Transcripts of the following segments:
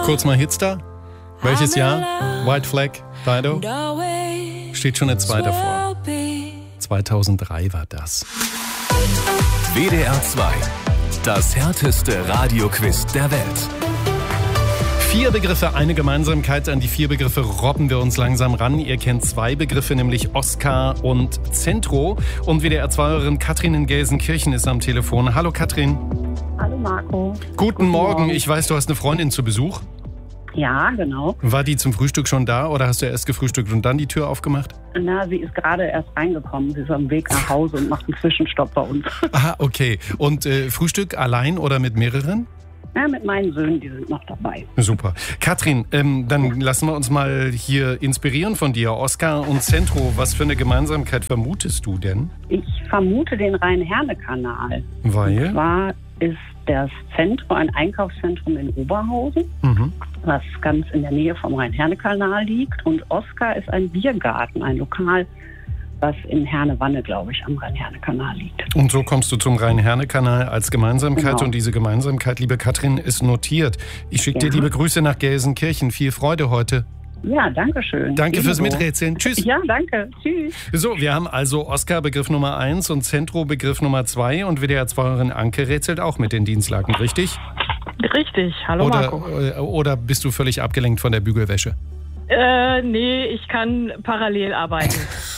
Kurz mal Hitstar. Welches Jahr? White Flag, Dido. Steht schon eine 2 davor. 2003 war das. WDR 2. Das härteste Radioquiz der Welt. 4 Begriffe, eine Gemeinsamkeit. An die 4 Begriffe robben wir uns langsam ran. Ihr kennt 2 Begriffe, nämlich Oscar und Zentro. Und WDR-2-Hörerin Katrin in Gelsenkirchen ist am Telefon. Hallo Katrin. Hallo Marco. Guten Morgen. Ich weiß, du hast eine Freundin zu Besuch. Ja, genau. War die zum Frühstück schon da oder hast du erst gefrühstückt und dann die Tür aufgemacht? Na, sie ist gerade erst reingekommen. Sie ist am Weg nach Hause und macht einen Zwischenstopp bei uns. Ah, okay. Und Frühstück allein oder mit mehreren? Ja, mit meinen Söhnen, die sind noch dabei. Super. Katrin, dann lassen wir uns mal hier inspirieren von dir. Oscar und Zentro, was für eine Gemeinsamkeit vermutest du denn? Ich vermute den Rhein-Herne-Kanal. Weil? Und zwar ist das Zentro ein Einkaufszentrum in Oberhausen, was ganz in der Nähe vom Rhein-Herne-Kanal liegt. Und Oscar ist ein Biergarten, ein Lokal, was in Herne-Wanne, glaube ich, am Rhein-Herne-Kanal liegt. Und so kommst du zum Rhein-Herne-Kanal als Gemeinsamkeit. Genau. Und diese Gemeinsamkeit, liebe Katrin, ist notiert. Ich schicke dir liebe Grüße nach Gelsenkirchen. Viel Freude heute. Ja, danke schön. Danke fürs Miträtseln. Tschüss. Ja, danke. Tschüss. So, wir haben also Oscar Begriff Nummer 1 und Zentro Begriff Nummer 2. Und WDR-2-Hörerin Anke rätselt auch mit den Dienstlaken, richtig? Richtig. Hallo Marco. Oder bist du völlig abgelenkt von der Bügelwäsche? Nee, ich kann parallel arbeiten.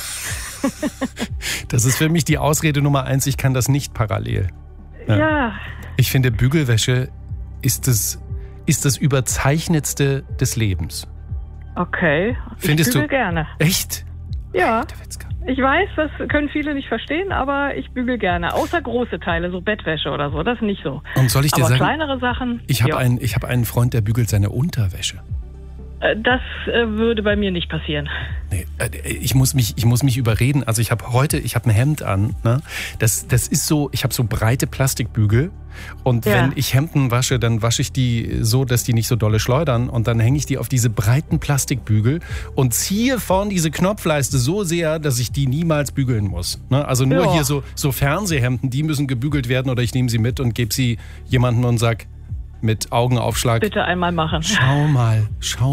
Das ist für mich die Ausrede Nummer 1, ich kann das nicht parallel. Ja. Ich finde, Bügelwäsche ist das Überzeichnetste des Lebens. Okay. Findest ich bügel du? Gerne. Echt? Ja. Ich weiß, das können viele nicht verstehen, aber ich bügel gerne. Außer große Teile, so Bettwäsche oder so, das ist nicht so. Und soll ich dir aber sagen, kleinere Sachen? Ich habe einen Freund, der bügelt seine Unterwäsche. Das würde bei mir nicht passieren. Nee, ich muss mich überreden. Also ich habe ein Hemd an. Ne? Das ist so, ich habe so breite Plastikbügel. Und wenn ich Hemden wasche, dann wasche ich die so, dass die nicht so dolle schleudern. Und dann hänge ich die auf diese breiten Plastikbügel und ziehe vorn diese Knopfleiste so sehr, dass ich die niemals bügeln muss. Ne? Also nur hier so Fernsehhemden, die müssen gebügelt werden oder ich nehme sie mit und gebe sie jemandem und sag mit Augenaufschlag. Bitte einmal machen. Schau mal.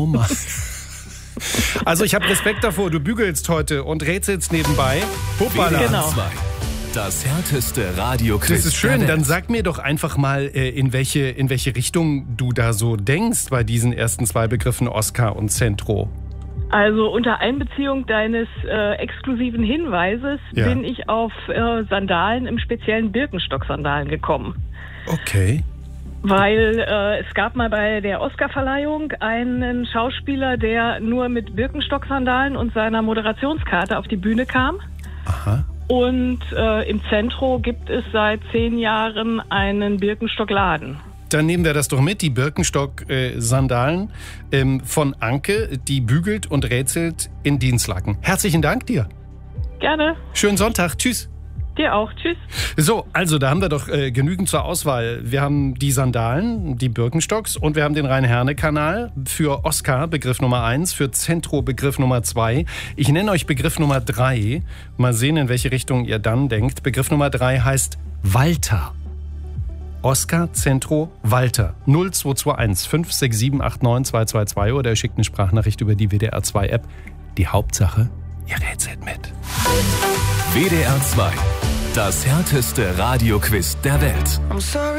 Also ich habe Respekt davor, du bügelst heute und rätselst nebenbei. Hoppala. Genau. Das härteste Radioquiz. Das ist schön, dann sag mir doch einfach mal, in welche Richtung du da so denkst bei diesen ersten 2 Begriffen Oscar und Zentro. Also unter Einbeziehung deines exklusiven Hinweises bin ich auf Sandalen, im speziellen Birkenstock-Sandalen gekommen. Okay. Weil es gab mal bei der Oscar-Verleihung einen Schauspieler, der nur mit Birkenstock-Sandalen und seiner Moderationskarte auf die Bühne kam. Aha. Und im Zentro gibt es seit 10 Jahren einen Birkenstock-Laden. Dann nehmen wir das doch mit, die Birkenstock-Sandalen von Anke, die bügelt und rätselt in Dienstlaken. Herzlichen Dank dir. Gerne. Schönen Sonntag. Tschüss. Dir auch. Tschüss. So, also da haben wir doch genügend zur Auswahl. Wir haben die Sandalen, die Birkenstocks und wir haben den Rhein-Herne-Kanal für Oscar, Begriff Nummer 1, für Zentro, Begriff Nummer 2. Ich nenne euch Begriff Nummer 3. Mal sehen, in welche Richtung ihr dann denkt. Begriff Nummer 3 heißt Walter. Oscar, Zentro, Walter. 0221 567 89 222 oder ihr schickt eine Sprachnachricht über die WDR 2 App. Die Hauptsache, ihr rätselt mit. WDR 2. Das härteste Radioquiz der Welt.